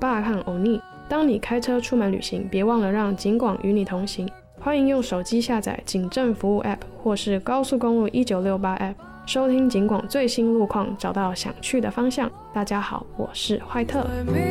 爸和欧尼。当你开车出门旅行，别忘了让警广与你同行。欢迎用手机下载警政服务 App 或是高速公路1968 App， 收听警广最新路况，找到想去的方向。大家好，我是坏特。